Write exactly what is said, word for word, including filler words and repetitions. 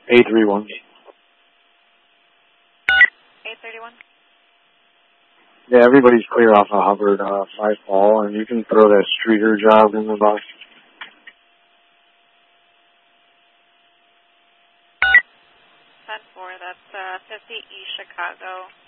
eight three one. eight thirty-one. Yeah, everybody's clear off of Hubbard, uh, five ball, and you can throw that Streeter job in the box. ten four, that's uh, fifty East Chicago.